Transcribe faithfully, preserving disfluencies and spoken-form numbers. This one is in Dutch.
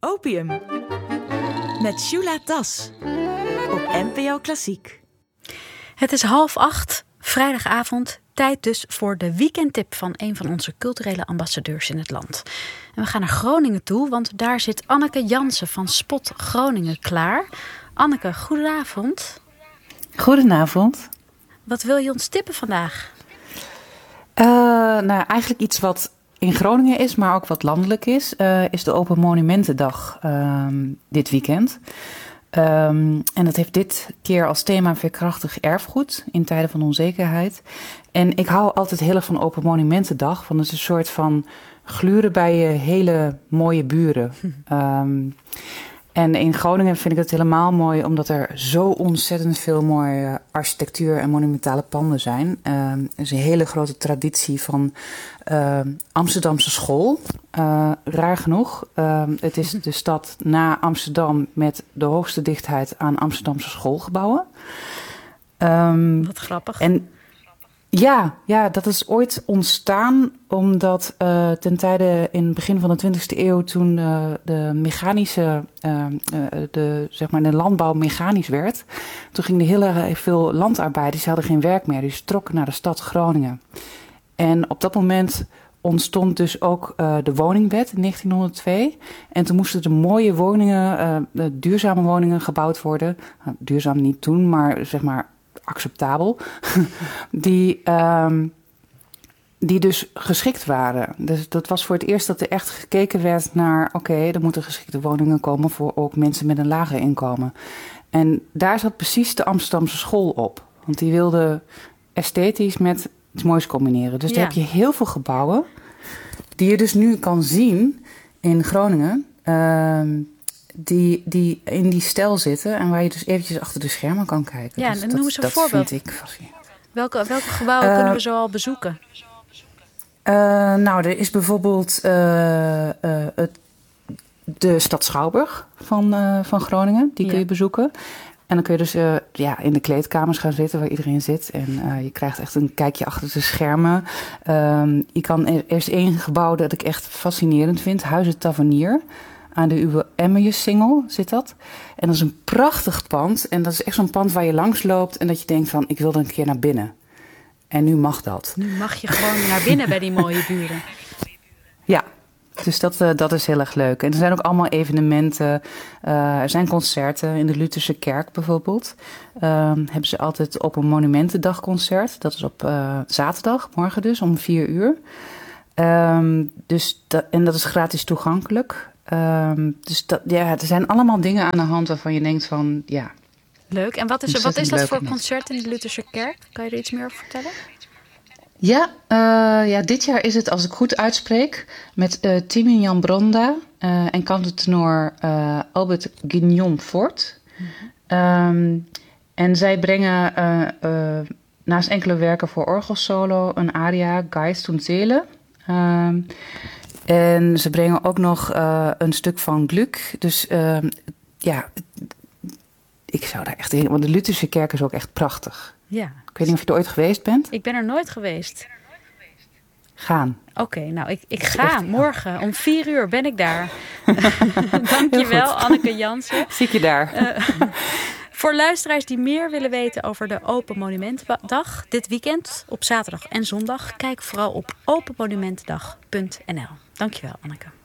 Opium. Met Shula Tas. Op N P O Klassiek. Het is half acht, vrijdagavond. Tijd dus voor de weekendtip van een van onze culturele ambassadeurs in het land. En we gaan naar Groningen toe, want daar zit Anneke Jansen van Spot Groningen klaar. Anneke, goedenavond. Goedenavond. Wat wil je ons tippen vandaag? Uh, nou, eigenlijk iets wat in Groningen is, maar ook wat landelijk is, uh, is de Open Monumentendag uh, dit weekend. Um, en dat heeft dit keer als thema veerkrachtig erfgoed in tijden van onzekerheid. En ik hou altijd heel erg van Open Monumentendag, want het is een soort van gluren bij je hele mooie buren. Um, en in Groningen vind ik het helemaal mooi, omdat er zo ontzettend veel mooie architectuur en monumentale panden zijn. Um, er is een hele grote traditie van uh, Amsterdamse school. Uh, raar genoeg. Uh, het is de stad na Amsterdam met de hoogste dichtheid aan Amsterdamse schoolgebouwen. Um, Wat grappig. En ja, ja, dat is ooit ontstaan omdat uh, ten tijde in het begin van de twintigste eeuw, toen uh, de mechanische, uh, uh, de, zeg maar de landbouw mechanisch werd, toen gingen er heel erg veel landarbeiders, die hadden geen werk meer, dus trokken naar de stad Groningen. En op dat moment ontstond dus ook uh, de woningwet in negentienhonderdtwee. En toen moesten er mooie woningen, uh, duurzame woningen gebouwd worden. Nou, duurzaam niet toen, maar zeg maar acceptabel. die, um, die dus geschikt waren. Dus dat was voor het eerst dat er echt gekeken werd naar, oké, okay, er moeten geschikte woningen komen voor ook mensen met een lager inkomen. En daar zat precies de Amsterdamse school op. Want die wilde esthetisch met iets moois combineren. Dus ja. Daar heb je heel veel gebouwen die je dus nu kan zien in Groningen, uh, die, die in die stijl zitten en waar je dus eventjes achter de schermen kan kijken. Ja, dus en dat, noem eens een dat voorbeeld. Vind ik fascinerend. Welke, welke gebouwen uh, kunnen we zo al bezoeken? Uh, nou, er is bijvoorbeeld uh, uh, het, de stad Schouwburg van, uh, van Groningen. Die ja. kun je bezoeken. En dan kun je dus uh, ja, in de kleedkamers gaan zitten waar iedereen zit. En uh, je krijgt echt een kijkje achter de schermen. Um, je kan, er is één gebouw dat ik echt fascinerend vind. Huizen Tavernier. Aan de Uwe Emmerjessingel zit dat. En dat is een prachtig pand. En dat is echt zo'n pand waar je langs loopt en dat je denkt van, ik wil er een keer naar binnen. En nu mag dat. Nu mag je gewoon naar binnen bij die mooie buren. Ja. Dus dat, uh, dat is heel erg leuk. En er zijn ook allemaal evenementen. Uh, er zijn concerten in de Lutherse Kerk bijvoorbeeld. Uh, hebben ze altijd op een Monumentendagconcert. Dat is op uh, zaterdag, morgen dus, om vier uur. Um, dus dat, en dat is gratis toegankelijk. Um, dus dat, ja, er zijn allemaal dingen aan de hand waarvan je denkt van, ja. Leuk. En wat is, wat is dat voor concert in de Lutherse Kerk? Kan je er iets meer over vertellen? Ja, uh, ja, dit jaar is het, als ik goed uitspreek, met uh, Timian Bronda uh, en kantotenor uh, Albert Guignon-Fort. Mm-hmm. Um, en zij brengen uh, uh, naast enkele werken voor orgelsolo een aria, Geist und Seele. Um, en ze brengen ook nog uh, een stuk van Gluck. Dus uh, ja, ik zou daar echt in, want de Lutherse Kerk is ook echt prachtig. Ja. Ik weet niet of je er ooit geweest bent. Ik ben er nooit geweest. Gaan. Oké, okay, nou, ik, ik ga echt, morgen. Ja. Om vier uur ben ik daar. Dankjewel, Anneke Jansen. Zie ik je daar. Uh, voor luisteraars die meer willen weten over de Open Monumentendag dit weekend op zaterdag en zondag, kijk vooral op open monumentendag punt n l. Dankjewel, Anneke.